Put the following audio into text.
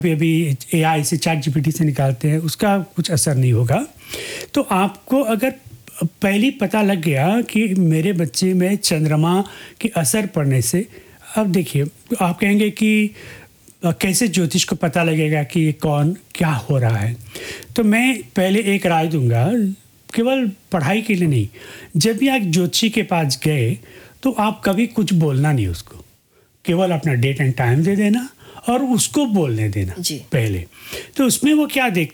अभी एआई से chat GPT से निकालते हैं, उसका कुछ असर नहीं होगा। तो आपको अगर पहले ही पता लग गया कि मेरे बच्चे में चंद्रमा के असर पड़ने से, अब देखिए आप कहेंगे कि कैसे ज्योतिष को पता लगेगा कि ये कौन क्या हो रहा है। तो मैं पहले एक राय दूंगा, केवल पढ़ाई के लिए नहीं, जब भी आप ज्योतिषी के पास गए तो आप कभी कुछ बोलना नहीं उसको, केवल अपना डेट एंड टाइम दे देना और उसको बोलने देना जी। पहले। तो उसमें वो क्या देखते